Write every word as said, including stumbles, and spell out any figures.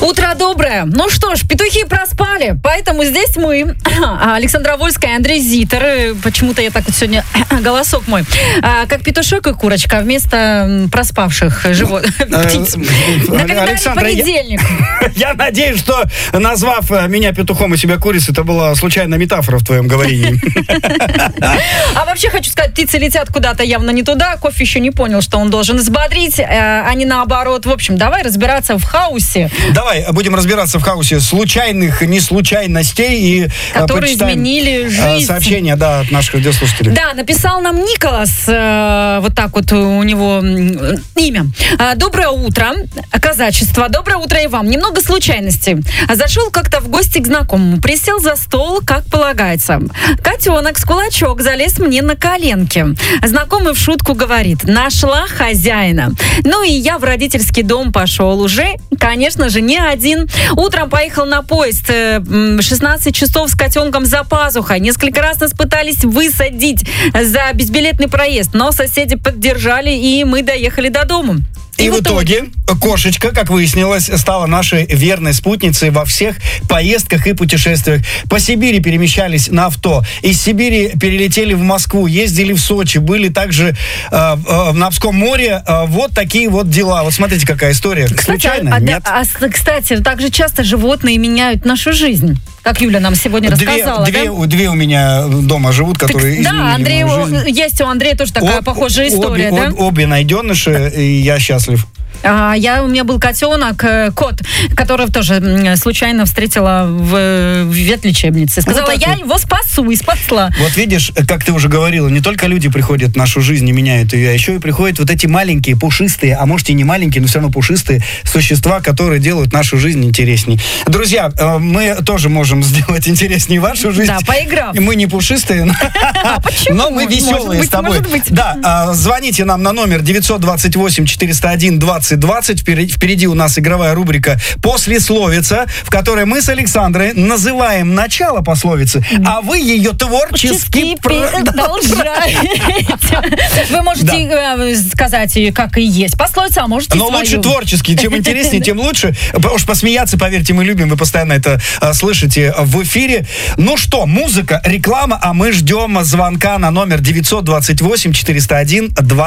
Утро доброе. Ну что ж, петухи проспали, поэтому здесь мы, Александра Вольская и Андрей Зитер. Почему-то я так вот сегодня, голосок мой, как петушок и курочка вместо проспавших живот, птиц. На календаре понедельник. Я надеюсь, что, назвав меня петухом и себя курицей, это была случайная метафора в твоем говорении. А вообще хочу сказать, птицы летят куда-то явно не туда. Кофе еще не понял, что он должен взбодрить, а не наоборот. В общем, давай разбираться в хаосе. Давай будем разбираться в хаосе случайных неслучайностей и которые изменили жизнь. Сообщения, да, от наших радиослушателей. Да, написал нам Николас, э, вот так вот у него имя. Доброе утро, казачество. Доброе утро и вам. Немного случайностей. Зашел как-то в гости к знакомому, присел за стол, как полагается. Котенок с кулачок залез мне на коленки. Знакомый в шутку говорит: нашла хозяина. Ну и я в родительский дом пошел уже, конечно же, не один. Утром поехал на поезд, шестнадцать часов с котенком за пазухой. Несколько раз нас пытались высадить за безбилетный проезд, но соседи поддержали, и мы доехали до дома. И, и в итоге кошечка, как выяснилось, стала нашей верной спутницей во всех поездках и путешествиях. По Сибири перемещались на авто. Из Сибири перелетели в Москву, ездили в Сочи, были также э, э, в Напском море. Э, вот такие вот дела. Вот смотрите, какая история. Кстати, случайно? А, Нет? А, а, кстати, также часто животные меняют нашу жизнь. Как Юля нам сегодня две, рассказала. Две, да? две у меня дома живут, которые так, изменили да, Андрей, мою жизнь. есть у Андрея тоже такая Об, похожая история, обе, да? Об, обе найденыши, и я счастлив. А, я, у меня был котенок, кот, которого тоже случайно встретила в, в ветлечебнице. Сказала, вот я вот. его спасу и спасла. Вот видишь, как ты уже говорила, не только люди приходят в нашу жизнь и меняют ее, а еще и приходят вот эти маленькие, пушистые, а может и не маленькие, но все равно пушистые существа, которые делают нашу жизнь интересней. Друзья, мы тоже можем сделать интереснее вашу жизнь. Да, поиграв. Мы не пушистые, но мы веселые с тобой. Да, звоните нам на номер девятьсот двадцать восемь четыреста один двадцать двадцать. Впереди у нас игровая рубрика «Послесловица», в которой мы с Александрой называем начало пословицы, а вы ее творчески продолжаете. Вы можете сказать, как и есть пословица, а можете но лучше творчески. Чем интереснее, тем лучше. Уж посмеяться, поверьте, мы любим. Вы постоянно это слышите в эфире. Ну что, музыка, реклама, а мы ждем звонка на номер девятьсот двадцать восемь четыреста один двадцать.